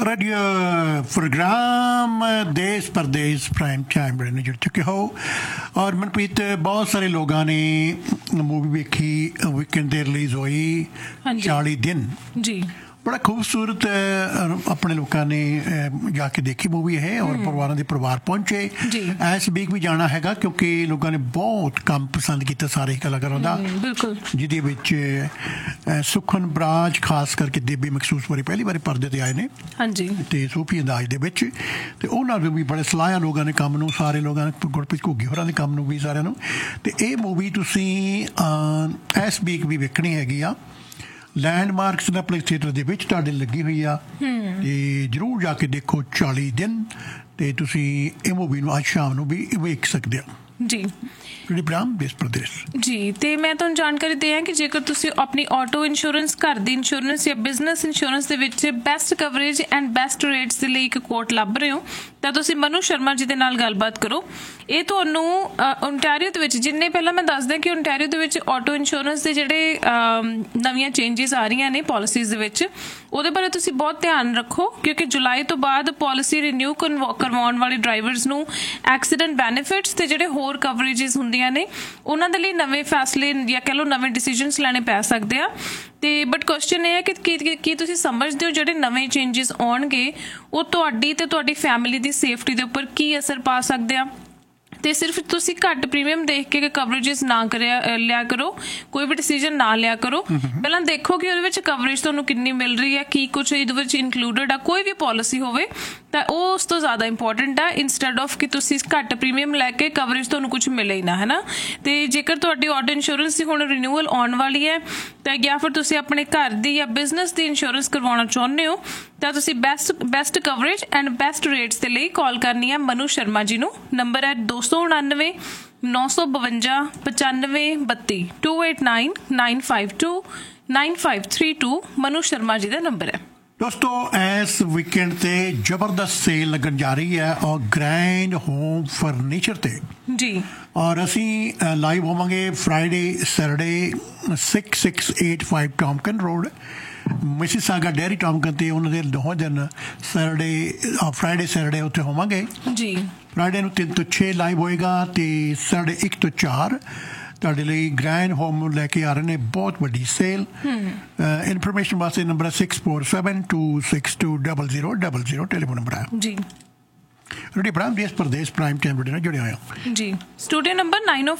radio programme देश परदेश prime time ने जुड़ चुके हो और मनप्रीत बहुत सारे लोगों ने मूवी देखी वीकेंड ते रिलीज हुई 40 दिन जी बड़ा खूबसूरत अपने लोगों ने जाके देखी मूवी है और परिवारों के परिवार पहुंचे इस वीक भी जाना हैगा क्योंकि लोगों ने बहुत काम पसंद किया सारे कलाकारों का बिल्कुल जिहदे विच सुखन बराज खास करके देबी मखसूस वारी पहली बार परदे ते आए ने हाँ जी ते सूफी अंदाज दे विच ते उन्हां नूं भी बड़े सलाहिया लोगों ने काम नूं सारे लोगों ने गुरप्रीत घुग्गी होरां दे काम नूं भी सारिआं नूं ते इह मूवी तुसीं इस वीक भी वेखणी हैगी आ लैंडमार्क सिनेप्लेक्स थिएटर ਦੇ ਵਿੱਚ ਤੁਹਾਡੇ ਲੱਗੀ ਹੋਈ ਆ ਤੇ ਜਰੂਰ ਜਾ ਕੇ ਦੇਖੋ 40 ਦਿਨ ਤੇ ਤੁਸੀਂ ਇਹ ਮੂਵੀ ਨੂੰ ਅੱਜ ਸ਼ਾਮ ਨੂੰ ਵੀ ਵੇਖ ਸਕਦੇ ਹੋ ਜੀ ਦੇਸ਼ ਪ੍ਰਦੇਸ਼ ਜੀ ਤੇ ਮੈਂ ਤੁਹਾਨੂੰ ਜਾਣਕਾਰੀ ਦਿਆਂ ਕਿ ਜੇਕਰ ਤੁਸੀਂ ਆਪਣੀ ਆਟੋ ਇੰਸ਼ੋਰੈਂਸ ਘਰ ਦੀ ਇੰਸ਼ੋਰੈਂਸ ਜਾਂ ਬਿਜ਼ਨਸ ਇੰਸ਼ੋਰੈਂਸ ਦੇ ਵਿੱਚ best coverage and best rates ਦੇ ਲਈ ਇੱਕ ਕੋਟ ਲੱਭ ਰਹੇ ਹੋ ਤਾਂ ਤੁਸੀਂ ਮਨੂ ਸ਼ਰਮਾ ਜੀ ਦੇ ਨਾਲ ਗੱਲਬਾਤ ਕਰੋ ਇਹ ਤੁਹਾਨੂੰ ਓਨਟਾਰੀਓ ਦੇ ਵਿੱਚ ਜਿੰਨੇ ਪਹਿਲਾਂ ਮੈਂ ਦੱਸਦਾ ਕਿ ਓਨਟਾਰੀਓ ਦੇ ਵਿੱਚ ਆਟੋ ਇੰਸ਼ੋਰੈਂਸ ਦੇ ਜਿਹੜੇ ਨਵੀਆਂ ਚੇਂਜਸ ਆ ਰਹੀਆਂ ਨੇ ਪਾਲਿਸੀਜ਼ ਦੇ ਵਿੱਚ ਉਹਦੇ ਬਾਰੇ ਤੁਸੀਂ ਬਹੁਤ ਧਿਆਨ ਰੱਖੋ ਕਿਉਂਕਿ ਜੁਲਾਈ ਤੋਂ ਬਾਅਦ ਪਾਲਿਸੀ ਰੀਨਿਊ ਕਰਵਾਉਣ ਵਾਲੇ ਡਰਾਈਵਰਸ ਨੂੰ ਐਕਸੀਡੈਂਟ ਬੈਨੀਫਿਟਸ ਤੇ ਜਿਹੜੇ ਹੋਰ ਕਵਰੇਜਸ ਹੁੰਦੀਆਂ ਨੇ ਉਹਨਾਂ ਦੇ ਲਈ ਨਵੇਂ ਫੈਸਲੇ ਜਾਂ ਕਹਿ ਲਓ ਨਵੇਂ ਡਿਸੀਜਨਸ ਲੈਣੇ ਪੈ ਸਕਦੇ ਆ ਤੇ ਬਟ ਕੁਐਸਚਨ ਇਹ ਹੈ ਕਿ ਕੀ ਤੁਸੀਂ ਸਮਝਦੇ ਹੋ ਜਿਹੜੇ ਨਵੇਂ ਚੇਂਜਸ ਆਉਣਗੇ ਉਹ ਤੁਹਾਡੀ ਤੇ ਤੁਹਾਡੀ ਫੈਮਿਲੀ ਦੀ ਸੇਫਟੀ ਦੇ ਉੱਪਰ ਕੀ ਅਸਰ ਪਾ ਸਕਦੇ ਆ ਤੇ ਸਿਰਫ ਤੁਸੀਂ ਘੱਟ ਪ੍ਰੀਮੀਅਮ ਦੇਖ ਕੇ ਕਵਰੇਜਸ ਨਾ ਲਿਆ ਕਰੋ ਕੋਈ ਵੀ ਡਿਸੀਜਨ ਨਾ ਲਿਆ ਕਰੋ ਪਹਿਲਾਂ ਦੇਖੋ ਕਿ ਉਹਦੇ ਵਿੱਚ ਕਵਰੇਜ ਤੁਹਾਨੂੰ ਕਿੰਨੀ ਮਿਲ ਰਹੀ ਹੈ ਕੀ ਕੁਝ ਇਹਦੇ ਵਿੱਚ ਇਨਕਲੂਡਡ ਆ ਕੋਈ ਵੀ ਪਾਲਿਸੀ ਹੋਵੇ ਤਾਂ ਉਹ ਉਸ ਤੋਂ ਜ਼ਿਆਦਾ ਇੰਪੋਰਟੈਂਟ ਆ ਇੰਸਟੈਡ ਆਫ ਕਿ ਤੁਸੀਂ ਘੱਟ ਪ੍ਰੀਮੀਅਮ ਲੈ ਕੇ ਕਵਰੇਜ ਤੁਹਾਨੂੰ ਕੁਝ ਮਿਲੇ ਹੀ ਨਾ ਹੈ ਨਾ ਤੇ ਜੇਕਰ ਤੁਹਾਡੀ ਆਟੋ ਇੰਸ਼ੋਰੈਂਸ ਦੀ ਹੁਣ ਰੀਨਿਊਅਲ ਆਉਣ ਵਾਲੀ ਹੈ ਤਾਂ ਜਾਂ ਫਿਰ ਤੁਸੀਂ ਆਪਣੇ ਘਰ ਦੀ ਜਾਂ ਬਿਜ਼ਨਸ ਦੀ ਇੰਸ਼ੋਰੈਂਸ ਕਰਵਾਉਣਾ ਚਾਹੁੰਦੇ ਹੋ ਤਾਂ ਤੁਸੀਂ best coverage and best rates ਦੇ ਲਈ ਕਾਲ ਕਰਨੀ ਹੈ ਮਨੂ ਸ਼ਰਮਾ ਜੀ ਨੂੰ ਨੰਬਰ ਹੈ 299 952 9532 289 952 9532 ਮਨੂ ਸ਼ਰਮਾ ਜੀ ਦਾ ਨੰਬਰ ਹੈ दोस्तों इस वीकेंड ते जबरदस्त सेल लगन जा रही है और ग्रैंड होम फर्नीचर ते जी और असी live होवांगे Friday Saturday 6685 टॉमकन road Mississauga dairy टॉमकन ते उन्हां दे दोहों दिन फ्राइडे सैटरडे उत्थे होवांगे जी फ्राइडे नूं 3 ਤੋਂ 6 लाइव होएगा ते सैटरडे 1 ਤੋਂ 4 ਤੁਹਾਡੇ ਲਈ ਗ੍ਰੈਂਡ ਹੋਮ ਨੂੰ ਲੈ ਕੇ ਆ ਰਹੇ ਨੇ ਬਹੁਤ ਵੱਡੀ ਸੇਲ ਇਨਫੋਰਮੇਸ਼ਨ ਵਾਸਤੇ ਨੰਬਰ 6472620000 ਟੈਲੀਫੋਨ ਨੰਬਰ ਹੈ ਜੀ रेडियो प्राइम देश प्रदेश प्राइम टाइम रेडियो जुड़े हुए हो जी स्टूडियो नंबर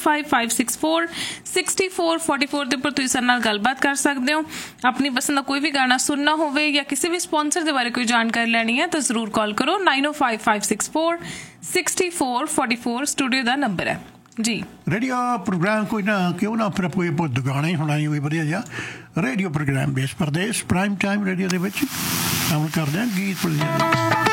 9055646444 ਦੇ ਉੱਪਰ ਤੁਸੀਂ ਸਾਡੇ ਨਾਲ ਗੱਲਬਾਤ ਕਰ ਸਕਦੇ ਹੋ ਆਪਣੀ ਪਸੰਦ ਦਾ ਕੋਈ ਵੀ ਗਾਣਾ ਸੁਣਨਾ ਹੋਵੇ ਜਾਂ ਕਿਸੇ ਵੀ ਸਪਾਂਸਰ ਦੇ ਬਾਰੇ ਕੋਈ ਜਾਣਕਾਰੀ ਲੈਣੀ ਹੈ ਤਾਂ ਜ਼ਰੂਰ ਕਾਲ ਕਰੋ 9055646444 स्टूडियो ਦਾ ਨੰਬਰ ਹੈ जी रेडियो प्रोग्राम कोई ना क्यों ना फिर कोई बहुत गाना ही होना कोई बढ़िया जा रेडियो प्रोग्राम देश प्रदेश प्राइम टाइम रेडियो के काम करते हैं गीत